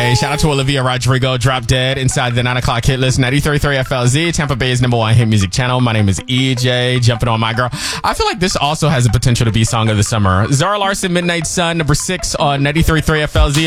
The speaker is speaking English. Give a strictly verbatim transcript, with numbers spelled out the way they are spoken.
Friday. Shout out to Olivia Rodrigo, Drop Dead, inside the nine o'clock hit list, ninety-three point three F L Z, Tampa Bay's number one hit music channel. My name is E J, jumping on my girl. I feel like this also has the potential to be Song of the Summer. Zara Larson, Midnight Sun, number six on ninety-three point three F L Z.